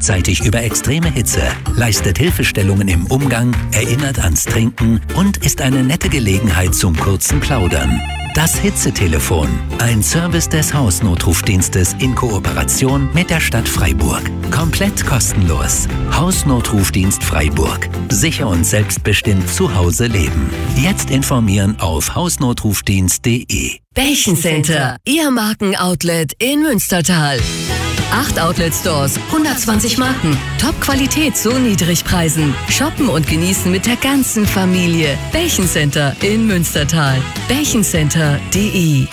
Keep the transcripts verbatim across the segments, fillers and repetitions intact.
rechtzeitig über extreme Hitze, leistet Hilfestellungen im Umgang, erinnert ans Trinken und ist eine nette Gelegenheit zum kurzen Plaudern. Das Hitzetelefon, ein Service des Hausnotrufdienstes in Kooperation mit der Stadt Freiburg. Komplett kostenlos. Hausnotrufdienst Freiburg. Sicher und selbstbestimmt zu Hause leben. Jetzt informieren auf hausnotrufdienst punkt de. Bärchencenter, Ihr Markenoutlet in Münstertal. Acht Outlet-Stores, hundertzwanzig Marken. Top-Qualität zu Niedrigpreisen. Shoppen und genießen mit der ganzen Familie. Bärchencenter in Münstertal. bärchencenter punkt de.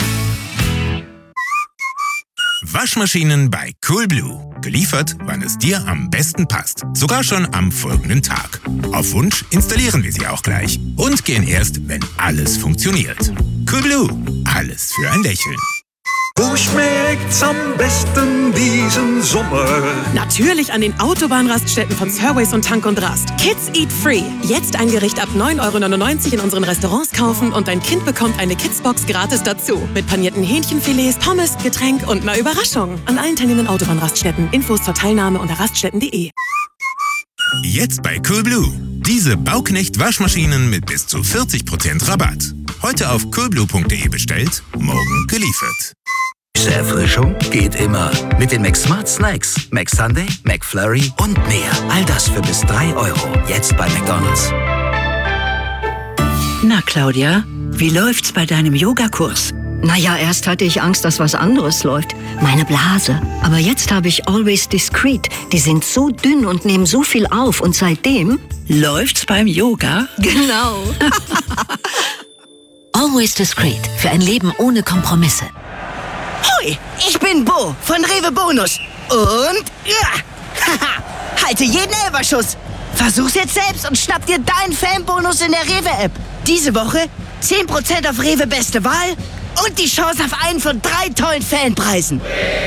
Waschmaschinen bei Coolblue. Geliefert, wann es dir am besten passt. Sogar schon am folgenden Tag. Auf Wunsch installieren wir sie auch gleich. Und gehen erst, wenn alles funktioniert. Coolblue. Alles für ein Lächeln. Wo schmeckt's am besten diesen Sommer? Natürlich an den Autobahnraststätten von Surways und Tank und Rast. Kids Eat Free. Jetzt ein Gericht ab neun Euro neunundneunzig in unseren Restaurants kaufen und dein Kind bekommt eine Kidsbox gratis dazu. Mit panierten Hähnchenfilets, Pommes, Getränk und einer Überraschung. An allen teilnehmenden Autobahnraststätten. Infos zur Teilnahme unter raststätten punkt de. Jetzt bei Coolblue. Diese Bauknecht-Waschmaschinen mit bis zu vierzig Prozent Rabatt. Heute auf coolblue punkt de bestellt, morgen geliefert. Erfrischung geht immer. Mit den McSmart Snacks. McSunday, McFlurry und mehr. All das für bis drei Euro. Jetzt bei McDonald's. Na, Claudia, wie läuft's bei deinem Yogakurs? Naja, erst hatte ich Angst, dass was anderes läuft. Meine Blase. Aber jetzt habe ich Always Discreet. Die sind so dünn und nehmen so viel auf. Und seitdem... Läuft's beim Yoga? Genau. Always Discreet. Für ein Leben ohne Kompromisse. Hoi, ich bin Bo von Rewe Bonus. Und... Ja, haha, halte jeden Elferschuss. Versuch's jetzt selbst und schnapp dir deinen Fanbonus in der Rewe-App. Diese Woche zehn Prozent auf Rewe Beste Wahl und die Chance auf einen von drei tollen Fanpreisen.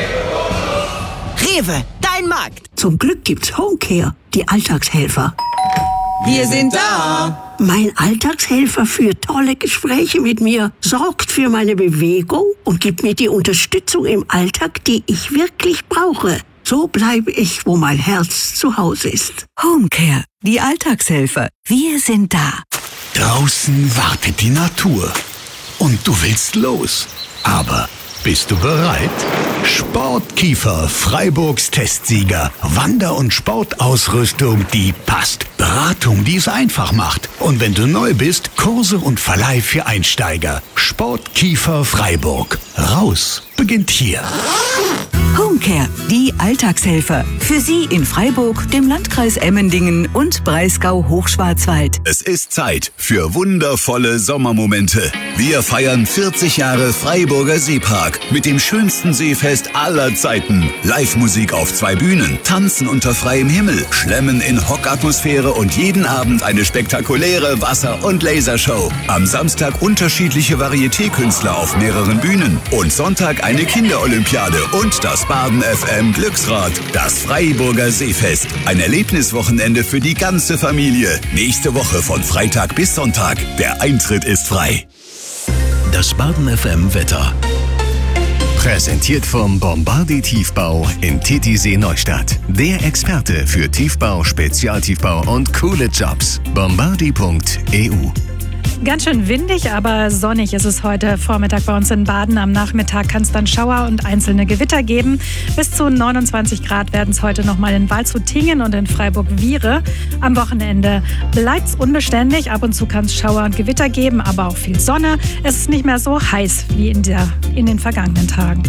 Rewe, dein Markt. Zum Glück gibt's Homecare, die Alltagshelfer. Wir sind da. Mein Alltagshelfer führt tolle Gespräche mit mir, sorgt für meine Bewegung und gibt mir die Unterstützung im Alltag, die ich wirklich brauche. So bleibe ich, wo mein Herz zu Hause ist. Homecare, die Alltagshelfer. Wir sind da. Draußen wartet die Natur. Und du willst los. Aber bist du bereit? Sportkiefer, Freiburgs Testsieger. Wander- und Sportausrüstung, die passt. Beratung, die es einfach macht. Und wenn du neu bist, Kurse und Verleih für Einsteiger. Sportkiefer Freiburg. Raus beginnt hier. Homecare, die Alltagshelfer. Für Sie in Freiburg, dem Landkreis Emmendingen und Breisgau-Hochschwarzwald. Es ist Zeit für wundervolle Sommermomente. Wir feiern vierzig Jahre Freiburger Seepark mit dem schönsten Seefest aller Zeiten. Live-Musik auf zwei Bühnen, Tanzen unter freiem Himmel, Schlemmen in Hockatmosphäre und jeden Abend eine spektakuläre Wasser- und Lasershow. Am Samstag unterschiedliche Varieté-Künstler auf mehreren Bühnen und Sonntag eine Kinderolympiade und das Baden F M Glücksrad. Das Freiburger Seefest. Ein Erlebniswochenende für die ganze Familie. Nächste Woche von Freitag bis Sonntag. Der Eintritt ist frei. Das Baden F M Wetter. Präsentiert vom Bombardi Tiefbau in Titisee Neustadt. Der Experte für Tiefbau, Spezialtiefbau und coole Jobs. bombardi punkt e u. Ganz schön windig, aber sonnig ist es heute Vormittag bei uns in Baden. Am Nachmittag kann es dann Schauer und einzelne Gewitter geben. Bis zu neunundzwanzig Grad werden es heute nochmal in Waldshut-Tingen und in Freiburg-Wiehre. Am Wochenende bleibt es unbeständig. Ab und zu kann es Schauer und Gewitter geben, aber auch viel Sonne. Es ist nicht mehr so heiß wie in, der, in den vergangenen Tagen.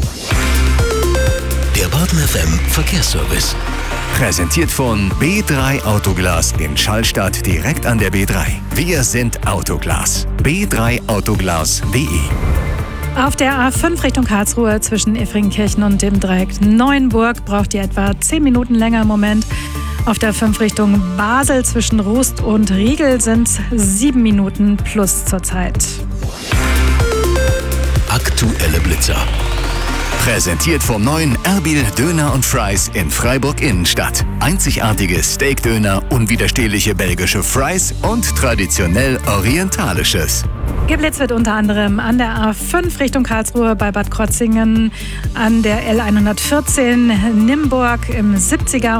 Der Baden F M Verkehrsservice. Präsentiert von B drei Autoglas in Schallstadt direkt an der B drei. Wir sind Autoglas. b drei autoglas punkt de. Auf der A fünf Richtung Karlsruhe zwischen Effringkirchen und dem Dreieck Neuenburg braucht ihr etwa zehn Minuten länger im Moment. Auf der fünf Richtung Basel zwischen Rust und Riegel sind es sieben Minuten plus zurzeit. Aktuelle Blitzer. Präsentiert vom neuen Erbil Döner und Fries in Freiburg Innenstadt. Einzigartige Steakdöner, unwiderstehliche belgische Fries und traditionell orientalisches. Geblitzt wird unter anderem an der A fünf Richtung Karlsruhe bei Bad Krotzingen, an der L hundertvierzehn Nimburg im siebziger